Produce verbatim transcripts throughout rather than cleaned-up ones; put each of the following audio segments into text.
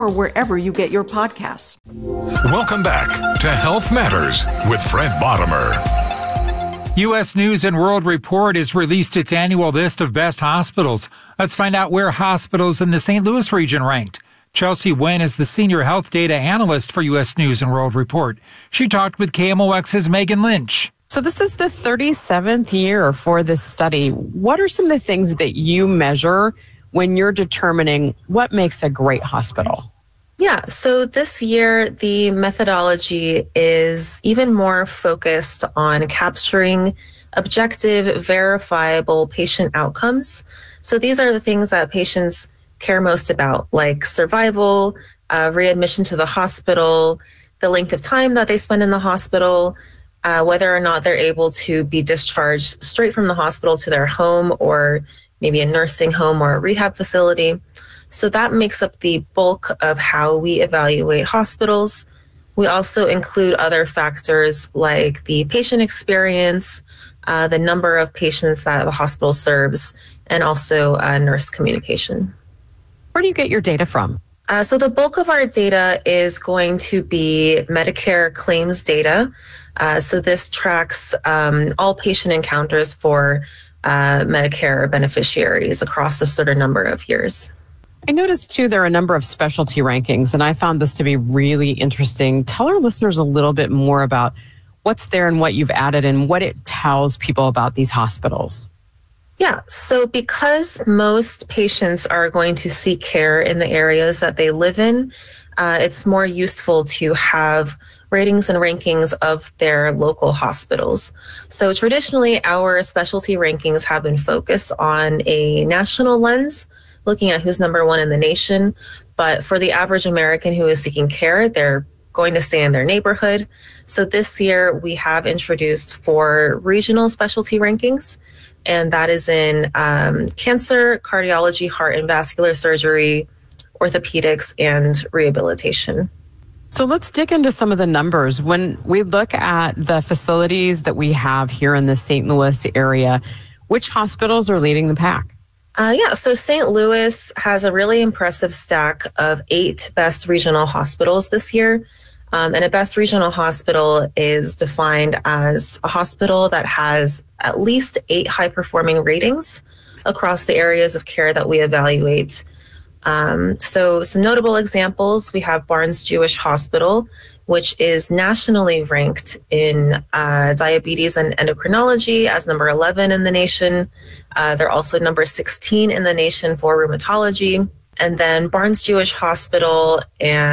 or wherever you get your podcasts. Welcome back to Health Matters with Fred Bottomer. U S News and World Report has released its annual list of best hospitals. Let's find out where hospitals in the Saint Louis region ranked. Chelsea Wen is the senior health data analyst for U S News and World Report. She talked with K M O X's Megan Lynch. So this is the thirty-seventh year for this study. What are some of the things that you measure when you're determining what makes a great hospital? Yeah, so this year the methodology is even more focused on capturing objective, verifiable patient outcomes. So these are the things that patients care most about, like survival, uh, readmission to the hospital, the length of time that they spend in the hospital, uh, whether or not they're able to be discharged straight from the hospital to their home or maybe a nursing home or a rehab facility. So that makes up the bulk of how we evaluate hospitals. We also include other factors like the patient experience, uh, the number of patients that the hospital serves, and also uh, nurse communication. Where do you get your data from? Uh, so the bulk of our data is going to be Medicare claims data. Uh, so this tracks um, all patient encounters for uh, Medicare beneficiaries across a certain number of years. I noticed, too, there are a number of specialty rankings, and I found this to be really interesting. Tell our listeners a little bit more about what's there and what you've added and what it tells people about these hospitals. Yeah, so because most patients are going to seek care in the areas that they live in, uh, it's more useful to have ratings and rankings of their local hospitals. So traditionally, our specialty rankings have been focused on a national lens, looking at who's number one in the nation. But for the average American who is seeking care, they're going to stay in their neighborhood. So this year we have introduced four regional specialty rankings, and that is in um, cancer, cardiology, heart and vascular surgery, orthopedics, and rehabilitation. So let's dig into some of the numbers. When we look at the facilities that we have here in the Saint Louis area, which hospitals are leading the pack? Uh, yeah, so Saint Louis has a really impressive stack of eight best regional hospitals this year. Um, and a best regional hospital is defined as a hospital that has at least eight high-performing ratings across the areas of care that we evaluate. Um, so some notable examples, we have Barnes Jewish Hospital, which is nationally ranked in uh, diabetes and endocrinology as number eleven in the nation. Uh, they're also number sixteen in the nation for rheumatology. And then Barnes Jewish Hospital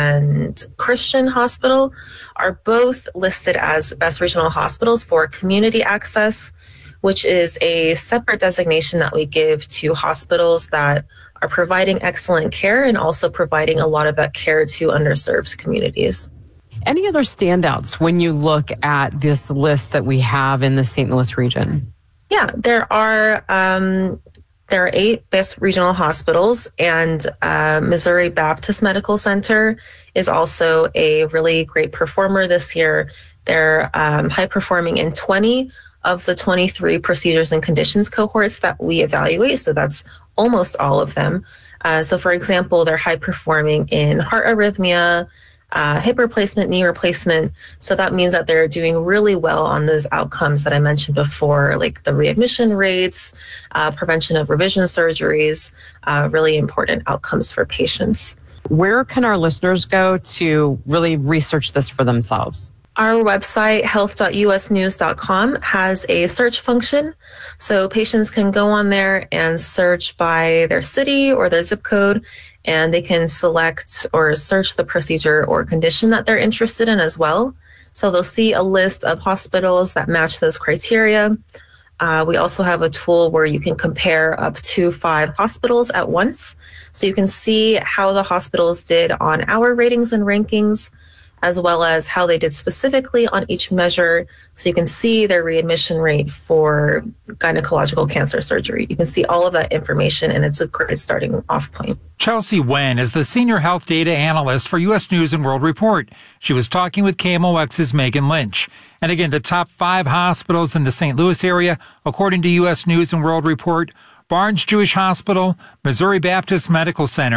and Christian Hospital are both listed as best regional hospitals for community access, which is a separate designation that we give to hospitals that are providing excellent care and also providing a lot of that care to underserved communities. Any other standouts when you look at this list that we have in the Saint Louis region? Yeah, there are um, there are eight best regional hospitals, and uh, Missouri Baptist Medical Center is also a really great performer this year. They're um, high performing in twenty of the twenty-three procedures and conditions cohorts that we evaluate, so that's almost all of them. Uh, so for example, they're high performing in heart arrhythmia, Uh, hip replacement, knee replacement. So that means that they're doing really well on those outcomes that I mentioned before, like the readmission rates, uh, prevention of revision surgeries, uh, really important outcomes for patients. Where can our listeners go to really research this for themselves? Our website, health dot u s news dot com, has a search function. So patients can go on there and search by their city or their zip code, and they can select or search the procedure or condition that they're interested in as well. So they'll see a list of hospitals that match those criteria. Uh, we also have a tool where you can compare up to five hospitals at once. So you can see how the hospitals did on our ratings and rankings, as well as how they did specifically on each measure. So you can see their readmission rate for gynecological cancer surgery. You can see all of that information, and it's a great starting off point. Chelsea Wen is the Senior Health Data Analyst for U S News and World Report. She was talking with K M O X's Megan Lynch. And again, the top five hospitals in the Saint Louis area, according to U S News and World Report: Barnes Jewish Hospital, Missouri Baptist Medical Center,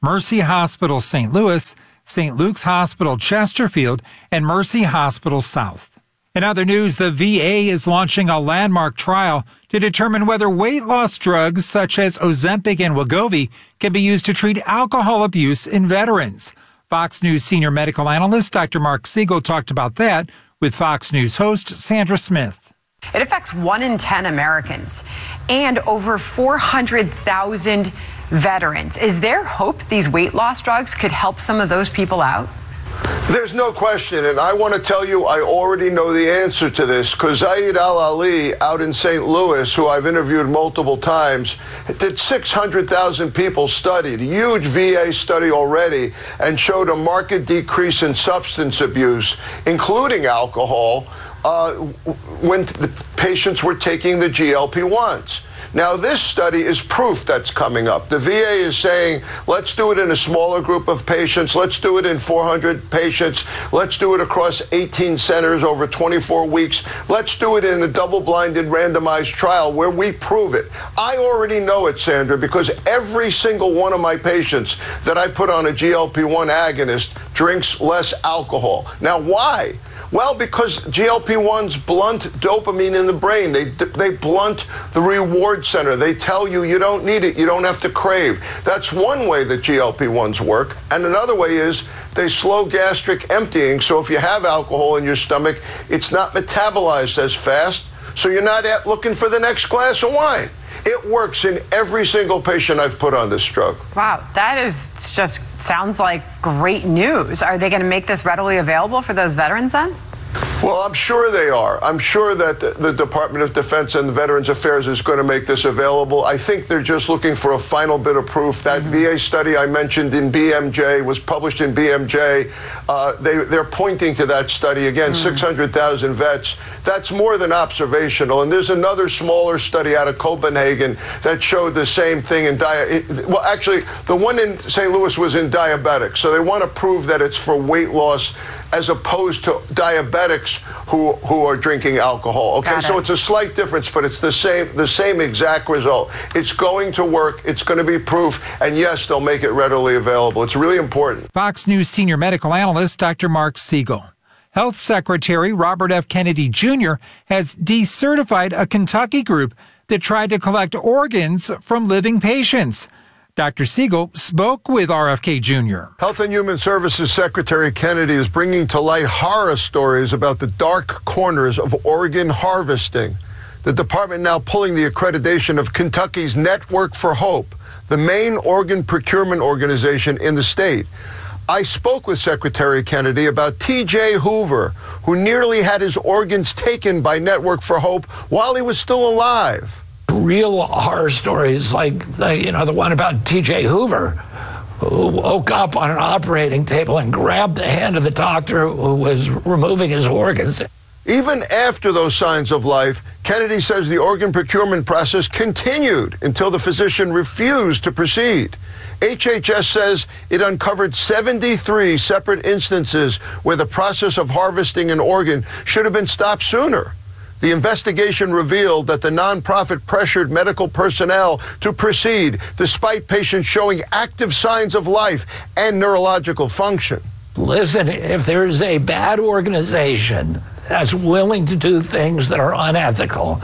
Mercy Hospital Saint Louis, Saint Luke's Hospital Chesterfield, and Mercy Hospital South. In other news, the V A is launching a landmark trial to determine whether weight loss drugs such as Ozempic and Wegovy can be used to treat alcohol abuse in veterans. Fox News senior medical analyst Doctor Mark Siegel talked about that with Fox News host Sandra Smith. It affects one in ten Americans and over four hundred thousand veterans. Is there hope these weight loss drugs could help some of those people out? There's no question, and I want to tell you I already know the answer to this, because Zaid Al-Ali out in Saint Louis, who I've interviewed multiple times, did six hundred thousand people studied, a huge V A study already, and showed a marked decrease in substance abuse, including alcohol, uh, when the patients were taking the G L P ones. Now, this study is proof that's coming up. The V A is saying, let's do it in a smaller group of patients. Let's do it in four hundred patients. Let's do it across eighteen centers over twenty-four weeks. Let's do it in a double-blinded randomized trial where we prove it. I already know it, Sandra, because every single one of my patients that I put on a G L P one agonist drinks less alcohol. Now, why? Well, because G L P ones blunt dopamine in the brain. They they blunt the reward center. They tell you you don't need it. You don't have to crave. That's one way that G L P ones work. And another way is they slow gastric emptying. So if you have alcohol in your stomach, it's not metabolized as fast. So you're not at looking for the next glass of wine. It works in every single patient I've put on this drug. Wow, that is just sounds like great news. Are they going to make this readily available for those veterans then? Well, I'm sure they are. I'm sure that the, the Department of Defense and the Veterans Affairs is going to make this available. I think they're just looking for a final bit of proof. That mm-hmm. V A study I mentioned in B M J was published in B M J. Uh, they, they're pointing to that study. Again, mm-hmm. six hundred thousand vets. That's more than observational. And there's another smaller study out of Copenhagen that showed the same thing in diabetes. Well, actually, the one in Saint Louis was in diabetics. So they want to prove that it's for weight loss as opposed to diabetics who who are drinking alcohol. Okay, so it's a slight difference, but it's the same the same exact result. It's going to work. It's going to be proof. And yes, they'll make it readily available. It's really important. Fox News senior medical analyst Doctor Mark Siegel. Health Secretary Robert F. Kennedy Junior has decertified a Kentucky group that tried to collect organs from living patients. Doctor Siegel spoke with R F K Junior Health and Human Services Secretary Kennedy is bringing to light horror stories about the dark corners of organ harvesting. The department now pulling the accreditation of Kentucky's Network for Hope, the main organ procurement organization in the state. I spoke with Secretary Kennedy about T J Hoover, who nearly had his organs taken by Network for Hope while he was still alive. Real horror stories like the, you know, the one about T J Hoover, who woke up on an operating table and grabbed the hand of the doctor who was removing his organs. Even after those signs of life, Kennedy says the organ procurement process continued until the physician refused to proceed. H H S says it uncovered seventy-three separate instances where the process of harvesting an organ should have been stopped sooner. The investigation revealed that the nonprofit pressured medical personnel to proceed despite patients showing active signs of life and neurological function. Listen, if there's a bad organization that's willing to do things that are unethical,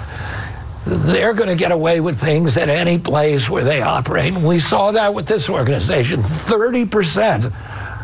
they're going to get away with things at any place where they operate. And we saw that with this organization. thirty percent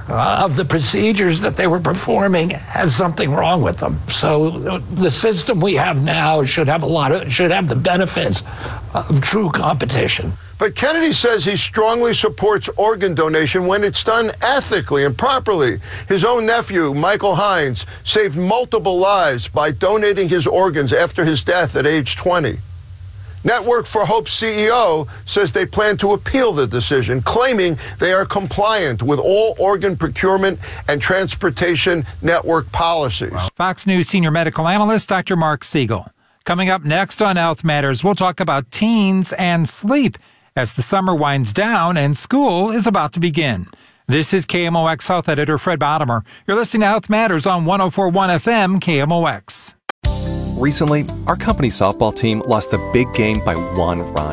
of the procedures that they were performing had something wrong with them. So the system we have now should have a lot of, should have the benefits of true competition. But Kennedy says he strongly supports organ donation when it's done ethically and properly. His own nephew, Michael Hines, saved multiple lives by donating his organs after his death at age twenty. Network for Hope C E O says they plan to appeal the decision, claiming they are compliant with all organ procurement and transportation network policies. Fox News senior medical analyst Doctor Mark Siegel. Coming up next on Health Matters, we'll talk about teens and sleep as the summer winds down and school is about to begin. This is K M O X Health Editor Fred Bottomer. You're listening to Health Matters on one oh four point one F M K M O X. Recently, our company softball team lost a big game by one run.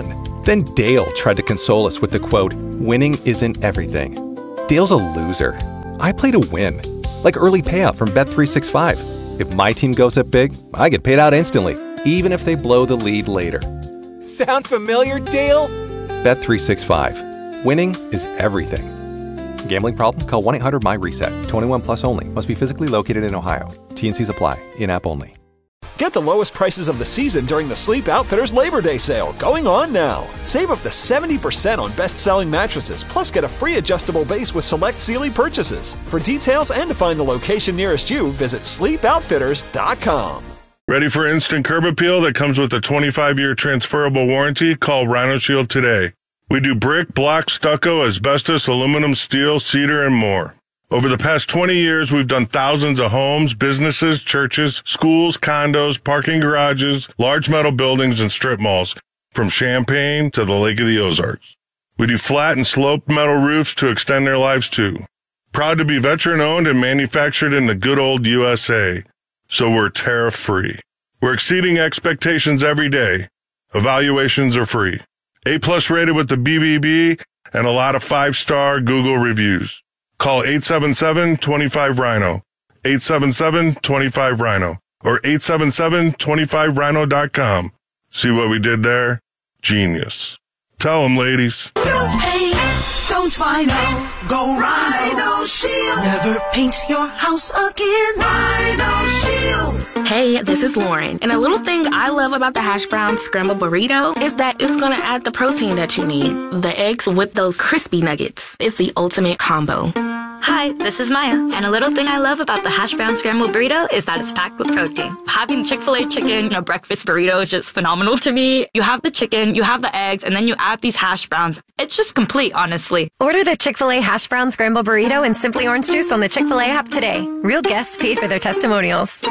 Then Dale tried to console us with the quote, "Winning isn't everything." Dale's a loser. I play to win. Like early payout from Bet three sixty-five. If my team goes up big, I get paid out instantly, even if they blow the lead later. Sound familiar, Dale? Bet three sixty-five. Winning is everything. Gambling problem? Call one eight hundred M Y reset. twenty-one plus only. Must be physically located in Ohio. T N Cs apply. In-app only. Get the lowest prices of the season during the Sleep Outfitters Labor Day sale, going on now. Save up to seventy percent on best-selling mattresses, plus get a free adjustable base with select Sealy purchases. For details and to find the location nearest you, visit sleep outfitters dot com. Ready for instant curb appeal that comes with a twenty-five year transferable warranty? Call Rhino Shield today. We do brick, block, stucco, asbestos, aluminum, steel, cedar, and more. Over the past twenty years, we've done thousands of homes, businesses, churches, schools, condos, parking garages, large metal buildings, and strip malls, from Champaign to the Lake of the Ozarks. We do flat and sloped metal roofs to extend their lives too. Proud to be veteran-owned and manufactured in the good old U S A, so we're tariff-free. We're exceeding expectations every day. Evaluations are free. A-plus rated with the B B B and a lot of five-star Google reviews. Call eight seven seven, two five, Rhino, eight seven seven, two five, Rhino, or eight seven seven, two five rhino dot com. See what we did there? Genius. Tell them, ladies. Don't paint, don't Rhino, go Rhino Shield. Never paint your house again. Rhino Shield. Hey, this is Lauren, and a little thing I love about the hash brown scrambled burrito is that it's gonna add the protein that you need. The eggs with those crispy nuggets. It's the ultimate combo. Hi, this is Maya, and a little thing I love about the hash brown scrambled burrito is that it's packed with protein. Having Chick-fil-A chicken in a breakfast burrito is just phenomenal to me. You have the chicken, you have the eggs, and then you add these hash browns. It's just complete, honestly. Order the Chick-fil-A hash brown scrambled burrito and Simply Orange Juice on the Chick-fil-A app today. Real guests paid for their testimonials.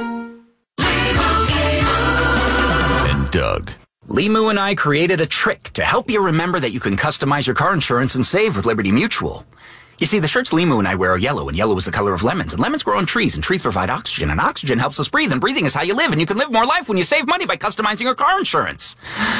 And Doug. Limu and I created a trick to help you remember that you can customize your car insurance and save with Liberty Mutual. You see, the shirts Limu and I wear are yellow, and yellow is the color of lemons, and lemons grow on trees, and trees provide oxygen, and oxygen helps us breathe, and breathing is how you live, and you can live more life when you save money by customizing your car insurance.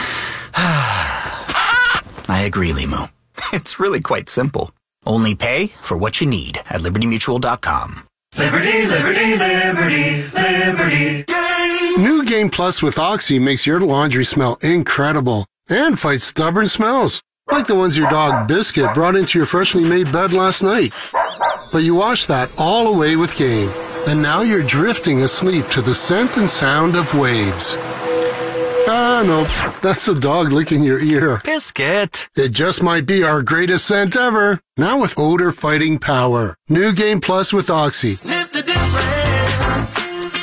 I agree, Limu. It's really quite simple. Only pay for what you need at liberty mutual dot com. Liberty, liberty, liberty, liberty. Game. New Game Plus with Oxy makes your laundry smell incredible and fights stubborn smells, like the ones your dog Biscuit brought into your freshly made bed last night. But you wash that all away with Game, and now you're drifting asleep to the scent and sound of waves. Ah, no, that's the dog licking your ear. Biscuit. It just might be our greatest scent ever. Now with odor-fighting power. New Game Plus with Oxy. Sniff the difference.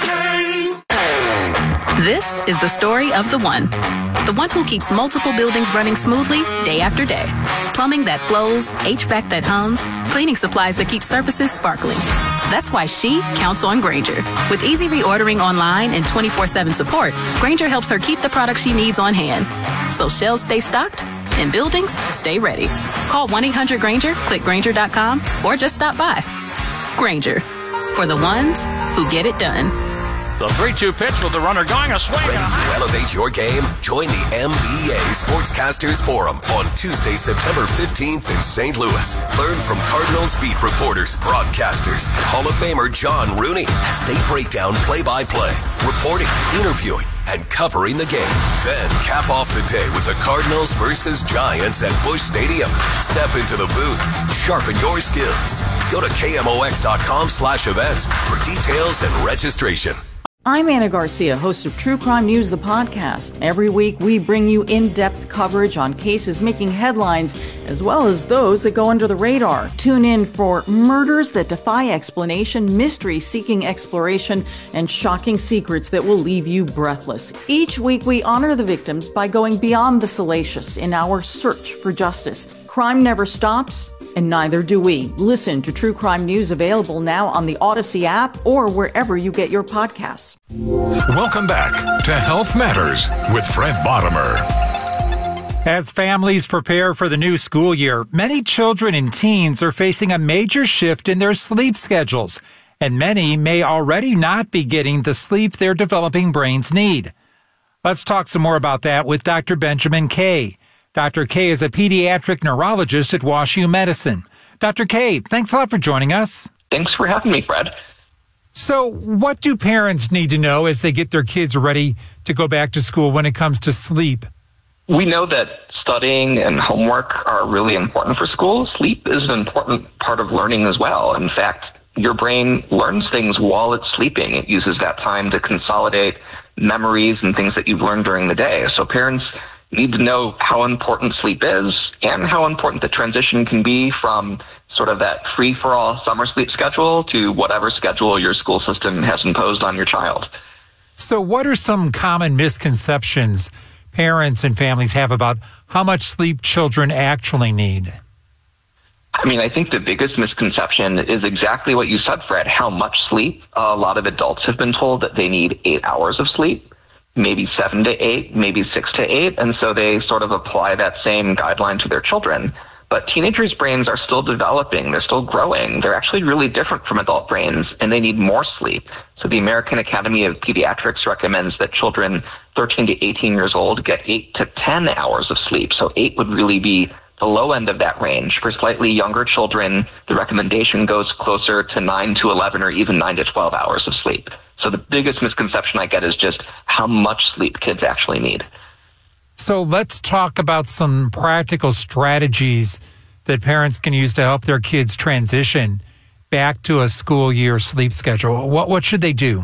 This is the story of the one. The one who keeps multiple buildings running smoothly day after day. Plumbing that flows, H V A C that hums, cleaning supplies that keep surfaces sparkling. That's why she counts on Grainger. With easy reordering online and twenty-four seven support, Grainger helps her keep the products she needs on hand. So shelves stay stocked and buildings stay ready. Call one eight hundred Grainger, click Grainger dot com, or just stop by. Grainger, for the ones who get it done. The three two pitch with the runner going a swing. Ready to elevate your game? Join the M B A Sportscasters Forum on Tuesday, September fifteenth in Saint Louis. Learn from Cardinals beat reporters, broadcasters, and Hall of Famer John Rooney as they break down play-by-play, reporting, interviewing, and covering the game. Then cap off the day with the Cardinals versus Giants at Busch Stadium. Step into the booth. Sharpen your skills. Go to K M O X dot com slash events for details and registration. I'm Anna Garcia, host of True Crime News, the podcast. Every week, we bring you in-depth coverage on cases making headlines, as well as those that go under the radar. Tune in for murders that defy explanation, mystery seeking exploration, and shocking secrets that will leave you breathless. Each week, we honor the victims by going beyond the salacious in our search for justice. Crime never stops, and neither do we. Listen to True Crime News, available now on the Odyssey app or wherever you get your podcasts. Welcome back to Health Matters with Fred Bottomer. As families prepare for the new school year, many children and teens are facing a major shift in their sleep schedules, and many may already not be getting the sleep their developing brains need. Let's talk some more about that with Doctor Benjamin Kay, Doctor Kaye is a pediatric neurologist at WashU Medicine. Doctor Kaye, thanks a lot for joining us. Thanks for having me, Fred. So what do parents need to know as they get their kids ready to go back to school when it comes to sleep? We know that studying and homework are really important for school. Sleep is an important part of learning as well. In fact, your brain learns things while it's sleeping. It uses that time to consolidate memories and things that you've learned during the day. So parents need to know how important sleep is and how important the transition can be from sort of that free-for-all summer sleep schedule to whatever schedule your school system has imposed on your child. So what are some common misconceptions parents and families have about how much sleep children actually need? I mean, I think the biggest misconception is exactly what you said, Fred, how much sleep. A lot of adults have been told that they need eight hours of sleep, maybe seven to eight, maybe six to eight, and so they sort of apply that same guideline to their children. But teenagers' brains are still developing. They're still growing. They're actually really different from adult brains, and they need more sleep. So the American Academy of Pediatrics recommends that children thirteen to eighteen years old get eight to ten hours of sleep. So eight would really be the low end of that range. For slightly younger children, the recommendation goes closer to nine to eleven or even nine to twelve hours of sleep. So the biggest misconception I get is just how much sleep kids actually need. So let's talk about some practical strategies that parents can use to help their kids transition back to a school year sleep schedule. What what should they do?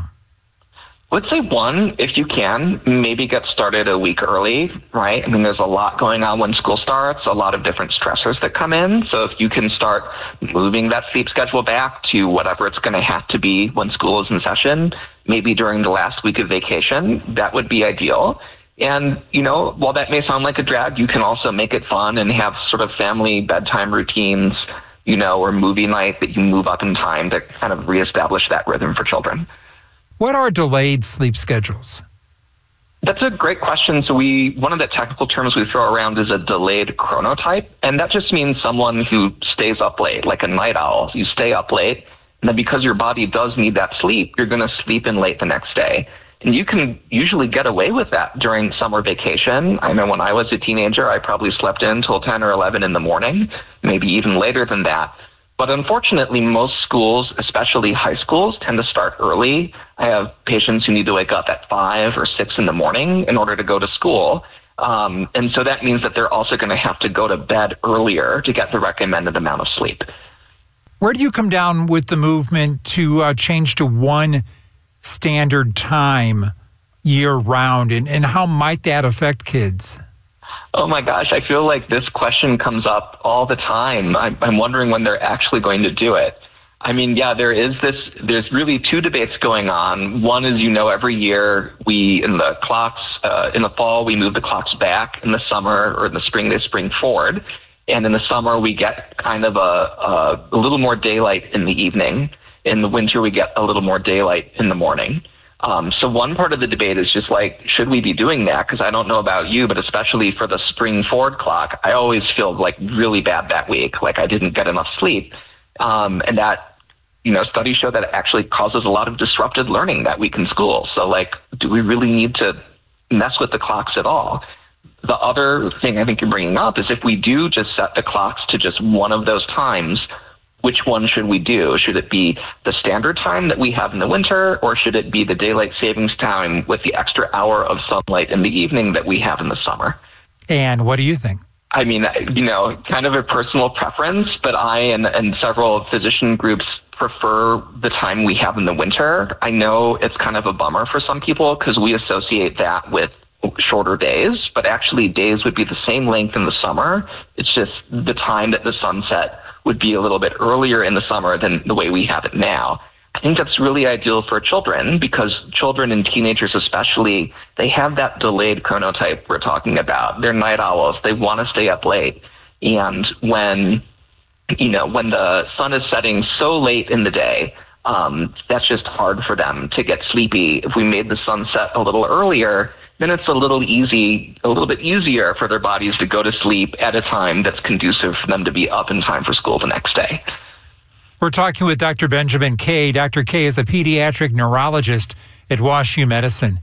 Let's say one, if you can, maybe get started a week early, right? I mean, there's a lot going on when school starts, a lot of different stressors that come in. So if you can start moving that sleep schedule back to whatever it's going to have to be when school is in session, maybe during the last week of vacation, that would be ideal. And, you know, while that may sound like a drag, you can also make it fun and have sort of family bedtime routines, you know, or movie night that you move up in time to kind of reestablish that rhythm for children. What are delayed sleep schedules? That's a great question. So we, one of the technical terms we throw around is a delayed chronotype. And that just means someone who stays up late, like a night owl. You stay up late, and then because your body does need that sleep, you're going to sleep in late the next day. And you can usually get away with that during summer vacation. I know when I was a teenager, I probably slept in till ten or eleven in the morning, maybe even later than that. But unfortunately, most schools, especially high schools, tend to start early. I have patients who need to wake up at five or six in the morning in order to go to school. Um, and so that means that they're also going to have to go to bed earlier to get the recommended amount of sleep. Where do you come down with the movement to uh, change to one standard time year round, and, and how might that affect kids? Oh my gosh, I feel like this question comes up all the time. I'm, I'm wondering when they're actually going to do it. I mean, yeah, there is this, there's really two debates going on. One is, you know, every year we, in the clocks, uh, in the fall, we move the clocks back. In the summer or in the spring, they spring forward. And in the summer, we get kind of a, a, a little more daylight in the evening. In the winter, we get a little more daylight in the morning. Um, so one part of the debate is just like, should we be doing that? Because I don't know about you, but especially for the spring forward clock, I always feel like really bad that week, like I didn't get enough sleep. Um, and that, you know, studies show that it actually causes a lot of disrupted learning that week in school. So like, do we really need to mess with the clocks at all? The other thing I think you're bringing up is if we do just set the clocks to just one of those times, which one should we do? Should it be the standard time that we have in the winter, or should it be the daylight savings time with the extra hour of sunlight in the evening that we have in the summer? And what do you think? I mean, you know, kind of a personal preference, but I and, and several physician groups prefer the time we have in the winter. I know it's kind of a bummer for some people because we associate that with shorter days, but actually days would be the same length in the summer. It's just the time that the sunset would be a little bit earlier in the summer than the way we have it now. I think that's really ideal for children because children and teenagers especially, they have that delayed chronotype we're talking about. They're night owls. They want to stay up late. And when, you know, when the sun is setting so late in the day, um, that's just hard for them to get sleepy. If we made the sun set a little earlier, then it's a little easy, a little bit easier for their bodies to go to sleep at a time that's conducive for them to be up in time for school the next day. We're talking with Doctor Benjamin Kaye. Doctor Kaye is a pediatric neurologist at WashU Medicine.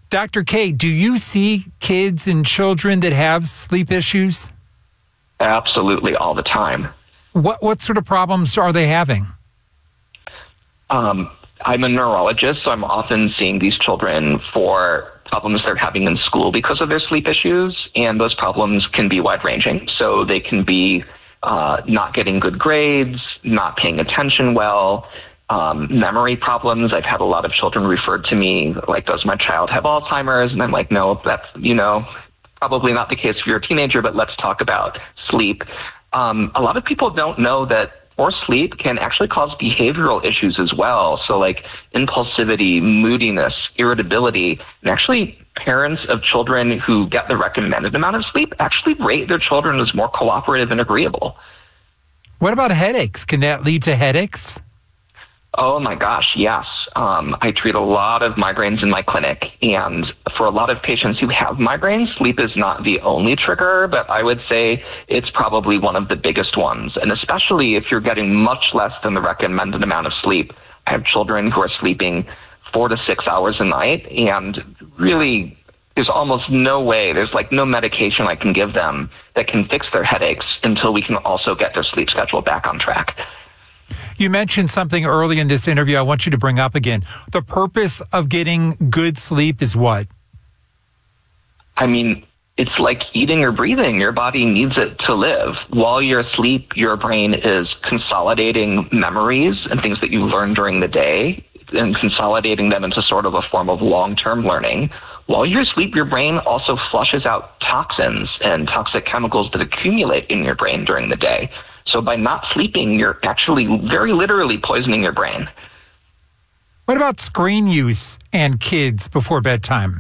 Doctor K, do you see kids and children that have sleep issues? Absolutely, all the time. What what sort of problems are they having? Um, I'm a neurologist, so I'm often seeing these children for problems they're having in school because of their sleep issues, and those problems can be wide-ranging. So they can be uh, not getting good grades, not paying attention well, um, memory problems. I've had a lot of children referred to me like, does my child have Alzheimer's? And I'm like, no, that's, you know, probably not the case for your teenager, but let's talk about sleep. Um, a lot of people don't know that poor sleep can actually cause behavioral issues as well. So like impulsivity, moodiness, irritability, and actually parents of children who get the recommended amount of sleep actually rate their children as more cooperative and agreeable. What about headaches? Can that lead to headaches? Oh my gosh, yes. Um, I treat a lot of migraines in my clinic, and for a lot of patients who have migraines, sleep is not the only trigger, but I would say it's probably one of the biggest ones. And especially if you're getting much less than the recommended amount of sleep. I have children who are sleeping four to six hours a night, and really there's almost no way, there's like no medication I can give them that can fix their headaches until we can also get their sleep schedule back on track. You mentioned something early in this interview I want you to bring up again. The purpose of getting good sleep is what? I mean, it's like eating or breathing. Your body needs it to live. While you're asleep, your brain is consolidating memories and things that you learned during the day and consolidating them into sort of a form of long-term learning. While you're asleep, your brain also flushes out toxins and toxic chemicals that accumulate in your brain during the day. So by not sleeping, you're actually very literally poisoning your brain. What about screen use and kids before bedtime?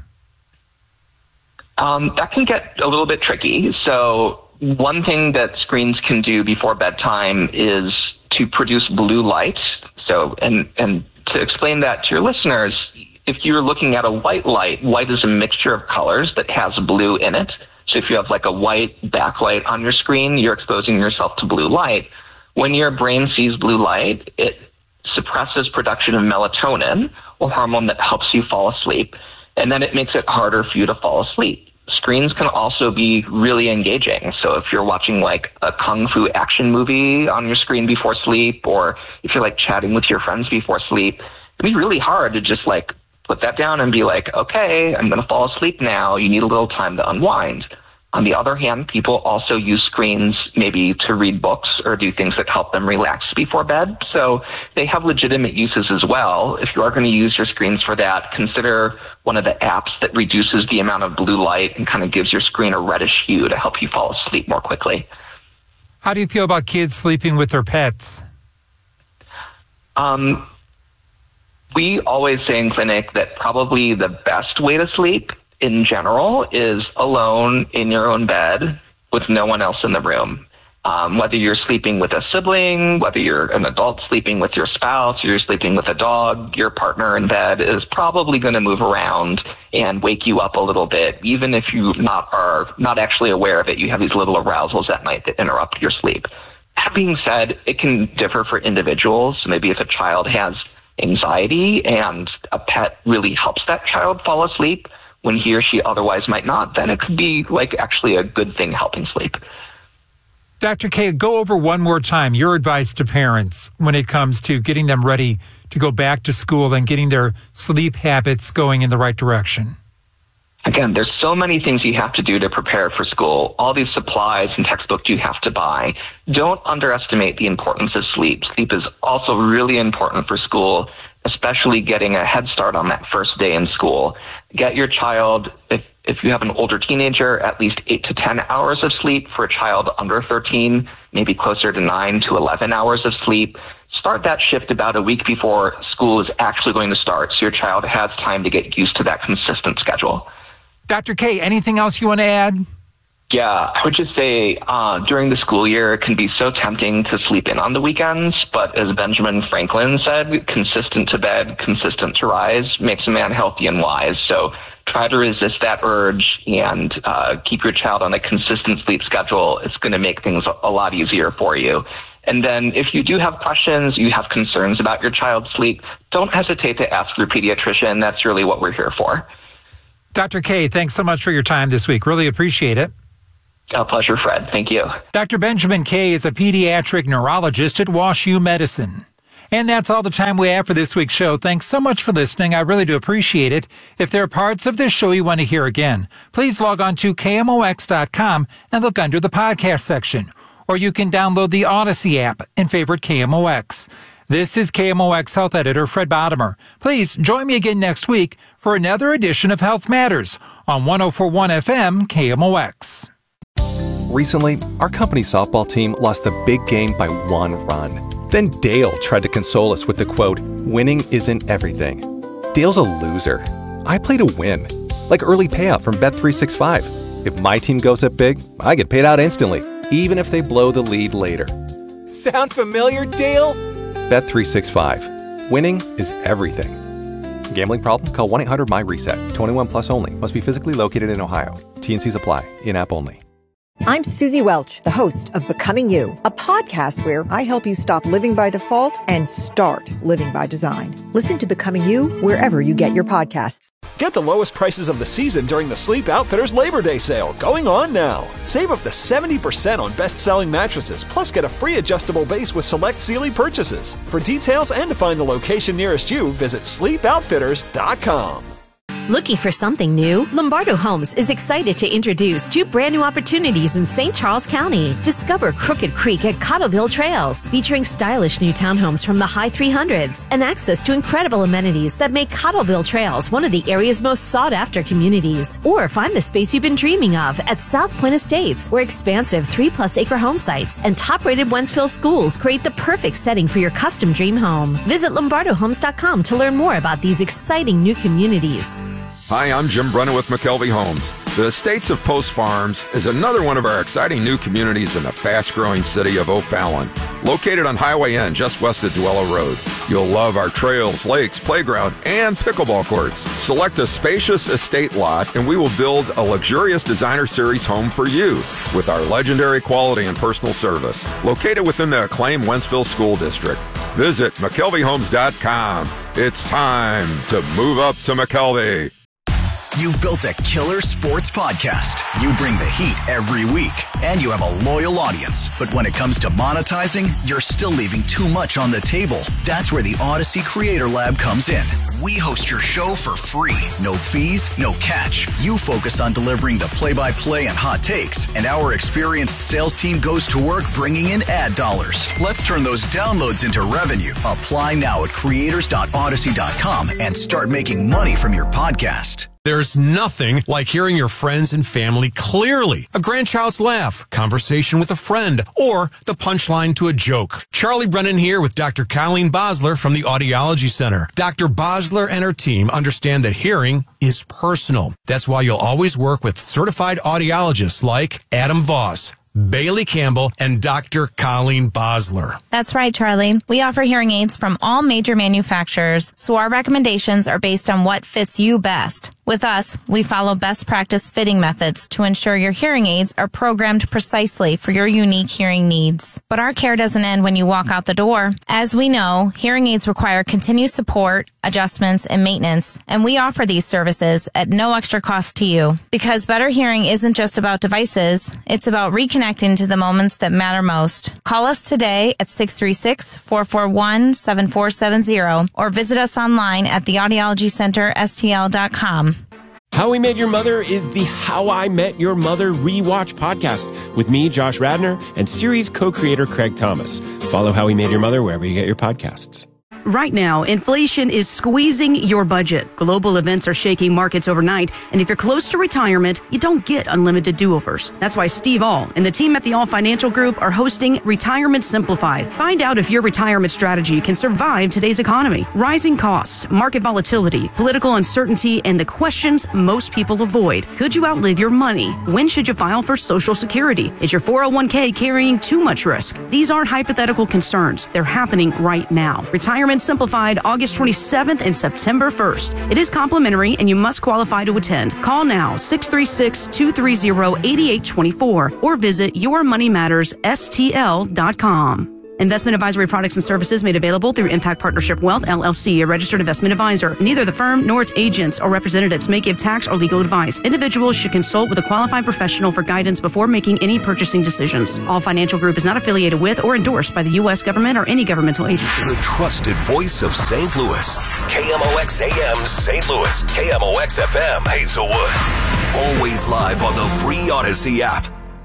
Um, that can get a little bit tricky. So one thing that screens can do before bedtime is to produce blue light. So, and, and to explain that to your listeners, if you're looking at a white light, white is a mixture of colors that has blue in it. So if you have like a white backlight on your screen, you're exposing yourself to blue light. When your brain sees blue light, it suppresses production of melatonin, a hormone that helps you fall asleep, and then it makes it harder for you to fall asleep. Screens can also be really engaging. So if you're watching like a kung fu action movie on your screen before sleep, or if you're like chatting with your friends before sleep, it can be really hard to just like put that down and be like, okay, I'm going to fall asleep now. You need a little time to unwind. On the other hand, people also use screens maybe to read books or do things that help them relax before bed. So they have legitimate uses as well. If you are going to use your screens for that, consider one of the apps that reduces the amount of blue light and kind of gives your screen a reddish hue to help you fall asleep more quickly. How do you feel about kids sleeping with their pets? Um, we always say in clinic that probably the best way to sleep in general is alone in your own bed with no one else in the room. Um, whether you're sleeping with a sibling, whether you're an adult sleeping with your spouse, or you're sleeping with a dog, your partner in bed is probably going to move around and wake you up a little bit, even if you not are not actually aware of it. You have these little arousals at night that interrupt your sleep. That being said, it can differ for individuals. Maybe if a child has anxiety and a pet really helps that child fall asleep when he or she otherwise might not, then it could be like actually a good thing helping sleep. Doctor K, go over one more time your advice to parents when it comes to getting them ready to go back to school and getting their sleep habits going in the right direction. Again, there's so many things you have to do to prepare for school. All these supplies and textbooks you have to buy. Don't underestimate the importance of sleep. Sleep is also really important for school, especially getting a head start on that first day in school. Get your child, if, if you have an older teenager, at least eight to ten hours of sleep. For a child under thirteen, maybe closer to nine to eleven hours of sleep. Start that shift about a week before school is actually going to start, so your child has time to get used to that consistent schedule. Doctor K, anything else you want to add? Yeah, I would just say uh, during the school year, it can be so tempting to sleep in on the weekends. But as Benjamin Franklin said, consistent to bed, consistent to rise makes a man healthy and wise. So try to resist that urge and uh, keep your child on a consistent sleep schedule. It's going to make things a lot easier for you. And then if you do have questions, you have concerns about your child's sleep, don't hesitate to ask your pediatrician. That's really what we're here for. Doctor K, thanks so much for your time this week. Really appreciate it. A pleasure, Fred. Thank you. Doctor Benjamin Kay is a pediatric neurologist at WashU Medicine. And that's all the time we have for this week's show. Thanks so much for listening. I really do appreciate it. If there are parts of this show you want to hear again, please log on to K M O X dot com and look under the podcast section. Or you can download the Odyssey app and favorite K M O X. This is K M O X Health Editor Fred Bodimer. Please join me again next week for another edition of Health Matters on one oh four point one F M K M O X. Recently, our company softball team lost a big game by one run. Then Dale tried to console us with the quote, winning isn't everything. Dale's a loser. I play to win. Like early payout from Bet three sixty-five. If my team goes up big, I get paid out instantly, even if they blow the lead later. Sound familiar, Dale? Bet three sixty-five. Winning is everything. Gambling problem? Call one eight hundred M Y reset. twenty-one plus only. Must be physically located in Ohio. T N Cs apply. In-app only. I'm Susie Welch, the host of Becoming You, a podcast where I help you stop living by default and start living by design. Listen to Becoming You wherever you get your podcasts. Get the lowest prices of the season during the Sleep Outfitters Labor Day sale, going on now. Save up to seventy percent on best-selling mattresses, plus get a free adjustable base with select Sealy purchases. For details and to find the location nearest you, visit sleep outfitters dot com. Looking for something new? Lombardo Homes is excited to introduce two brand new opportunities in Saint Charles County. Discover Crooked Creek at Cottleville Trails, featuring stylish new townhomes from the high three hundreds and access to incredible amenities that make Cottleville Trails one of the area's most sought-after communities. Or find the space you've been dreaming of at South Point Estates, where expansive three-plus acre home sites and top-rated Wentzville schools create the perfect setting for your custom dream home. Visit Lombardo Homes dot com to learn more about these exciting new communities. Hi, I'm Jim Brennan with McKelvey Homes. The Estates of Post Farms is another one of our exciting new communities in the fast-growing city of O'Fallon, located on Highway N just west of Duello Road. You'll love our trails, lakes, playground, and pickleball courts. Select a spacious estate lot, and we will build a luxurious designer series home for you with our legendary quality and personal service, located within the acclaimed Wentzville School District. Visit McKelvey Homes dot com. It's time to move up to McKelvey. You've built a killer sports podcast. You bring the heat every week, and you have a loyal audience. But when it comes to monetizing, you're still leaving too much on the table. That's where the Odyssey Creator Lab comes in. We host your show for free. No fees, no catch. You focus on delivering the play-by-play and hot takes, and our experienced sales team goes to work bringing in ad dollars. Let's turn those downloads into revenue. Apply now at creators dot odyssey dot com and start making money from your podcast. There's nothing like hearing your friends and family clearly. A grandchild's laugh, conversation with a friend, or the punchline to a joke. Charlie Brennan here with Doctor Colleen Bosler from the Audiology Center. Doctor Bosler and her team understand that hearing is personal. That's why you'll always work with certified audiologists like Adam Voss, Bailey Campbell, and Doctor Colleen Bosler. That's right, Charlie. We offer hearing aids from all major manufacturers, so our recommendations are based on what fits you best. With us, we follow best practice fitting methods to ensure your hearing aids are programmed precisely for your unique hearing needs. But our care doesn't end when you walk out the door. As we know, hearing aids require continued support, adjustments, and maintenance, and we offer these services at no extra cost to you. Because better hearing isn't just about devices, it's about reconnecting to the moments that matter most. Call us today at six three six, four four one, seven four seven zero or visit us online at the audiology center S T L dot com. How We Met Your Mother is the How I Met Your Mother Rewatch podcast with me, Josh Radnor, and series co-creator Craig Thomas. Follow How We Met Your Mother wherever you get your podcasts. Right now, inflation is squeezing your budget. Global events are shaking markets overnight, and if you're close to retirement, you don't get unlimited do-overs. That's why Steve All and the team at the All Financial Group are hosting Retirement Simplified. Find out if your retirement strategy can survive today's economy. Rising costs, market volatility, political uncertainty, and the questions most people avoid. Could you outlive your money? When should you file for Social Security? Is your four oh one k carrying too much risk? These aren't hypothetical concerns. They're happening right now. Retirement Simplified, August twenty-seventh and September first. It is complimentary and you must qualify to attend. Call now, six three six, two three zero, eight eight two four or visit your money matters S T L dot com. Investment advisory products and services made available through Impact Partnership Wealth, L L C, a registered investment advisor. Neither the firm nor its agents or representatives may give tax or legal advice. Individuals should consult with a qualified professional for guidance before making any purchasing decisions. All Financial Group is not affiliated with or endorsed by the U S government or any governmental agency. The trusted voice of Saint Louis. K M O X A M Saint Louis. K M O X F M Hazelwood. Always live on the free Odyssey app.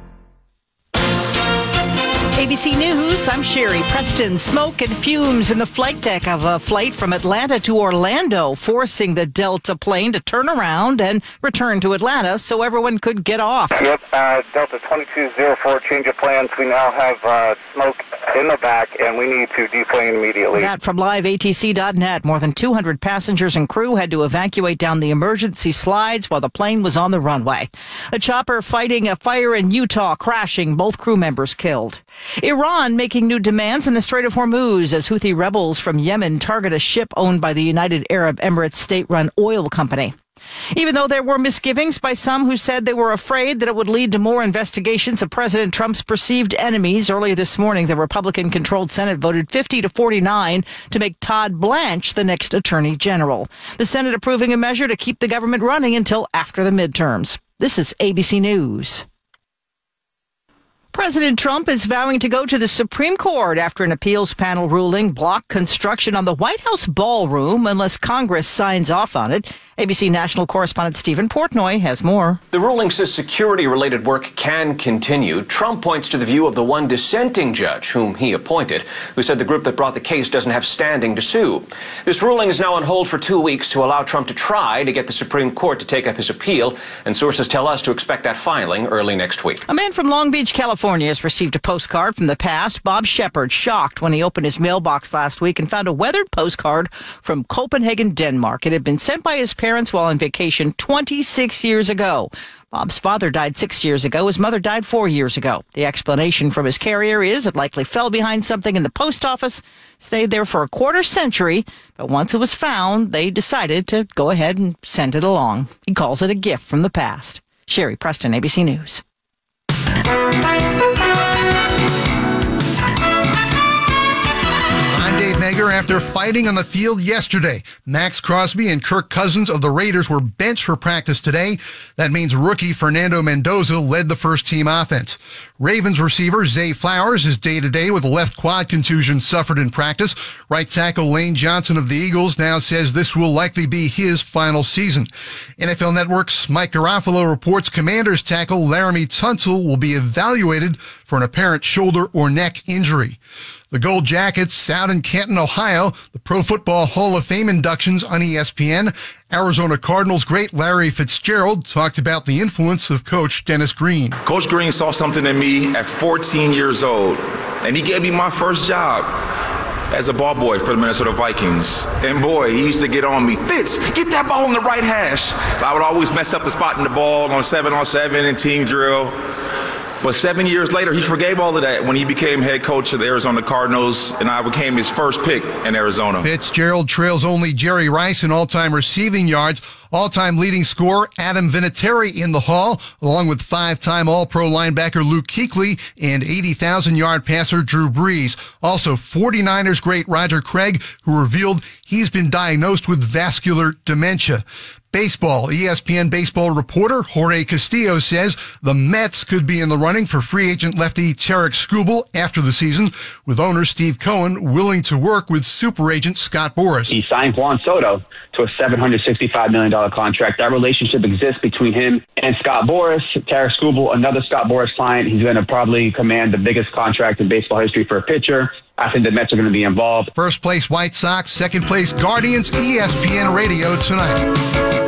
A B C News, I'm Sherry Preston. Smoke and fumes in the flight deck of a flight from Atlanta to Orlando, forcing the Delta plane to turn around and return to Atlanta so everyone could get off. Yep, uh, Delta twenty-two oh four, change of plans. We now have uh, smoke in the back, and we need to deplane immediately. That from live A T C dot net. More than two hundred passengers and crew had to evacuate down the emergency slides while the plane was on the runway. A chopper fighting a fire in Utah, crashing, both crew members killed. Iran making new demands in the Strait of Hormuz as Houthi rebels from Yemen target a ship owned by the United Arab Emirates state-run oil company. Even though there were misgivings by some who said they were afraid that it would lead to more investigations of President Trump's perceived enemies, early this morning the Republican-controlled Senate voted fifty to forty-nine to make Todd Blanche the next Attorney General. The Senate approving a measure to keep the government running until after the midterms. This is A B C News. President Trump is vowing to go to the Supreme Court after an appeals panel ruling blocked construction on the White House ballroom unless Congress signs off on it. A B C national correspondent Stephen Portnoy has more. The ruling says security-related work can continue. Trump points to the view of the one dissenting judge, whom he appointed, who said the group that brought the case doesn't have standing to sue. This ruling is now on hold for two weeks to allow Trump to try to get the Supreme Court to take up his appeal, and sources tell us to expect that filing early next week. A man from Long Beach, California, has received a postcard from the past. Bob Shepard shocked when he opened his mailbox last week and found a weathered postcard from Copenhagen, Denmark. It had been sent by his parents while on vacation twenty-six years ago. Bob's father died six years ago. His mother died four years ago. The explanation from his carrier is it likely fell behind something in the post office, stayed there for a quarter century, but once it was found, they decided to go ahead and send it along. He calls it a gift from the past. Sherry Preston, A B C News. I'm Dave Mager. After fighting on the field yesterday, Max Crosby and Kirk Cousins of the Raiders were benched for practice today. That means rookie Fernando Mendoza led the first team offense. Ravens receiver Zay Flowers is day-to-day with a left quad contusion suffered in practice. Right tackle Lane Johnson of the Eagles now says this will likely be his final season. N F L Network's Mike Garafolo reports Commanders tackle Laramie Tunsil will be evaluated for an apparent shoulder or neck injury. The Gold Jackets out in Canton, Ohio, the Pro Football Hall of Fame inductions on E S P N. Arizona Cardinals great Larry Fitzgerald talked about the influence of Coach Dennis Green. Coach Green saw something in me at fourteen years old, and he gave me my first job as a ball boy for the Minnesota Vikings. And boy, he used to get on me. Fitz, get that ball in the right hash. I would always mess up the spot in the ball on seven on seven and team drill. But seven years later, he forgave all of that when he became head coach of the Arizona Cardinals, and I became his first pick in Arizona. Fitzgerald trails only Jerry Rice in all-time receiving yards. All-time leading scorer Adam Vinatieri in the Hall, along with five-time All-Pro linebacker Luke Kuechly and eighty thousand yard passer Drew Brees. Also, forty-niners great Roger Craig, who revealed he's been diagnosed with vascular dementia. Baseball. E S P N baseball reporter Jorge Castillo says the Mets could be in the running for free agent lefty Tarek Skubal after the season, with owner Steve Cohen willing to work with super agent Scott Boras. He signed Juan Soto to a seven hundred sixty-five million dollars contract. That relationship exists between him and Scott Boras. Tarek Skubal, another Scott Boras client. He's going to probably command the biggest contract in baseball history for a pitcher. I think the Mets are going to be involved. First place White Sox, second place Guardians. E S P N Radio tonight.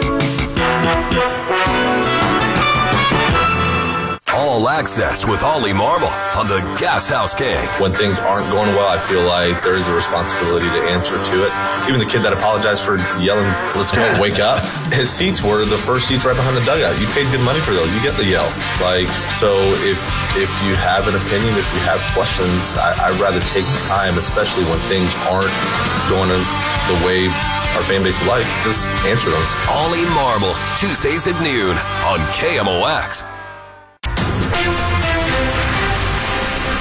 All Access with Ollie Marmol on the Gas House Gang. When things aren't going well, I feel like there is a responsibility to answer to it. Even the kid that apologized for yelling, "Let's go, wake up." His seats were the first seats right behind the dugout. You paid good money for those. You get the yell. Like, so if if you have an opinion, if you have questions, I, I'd rather take the time, especially when things aren't going in the way our fan base would like, just answer those. Ollie Marmol, Tuesdays at noon on K M O X.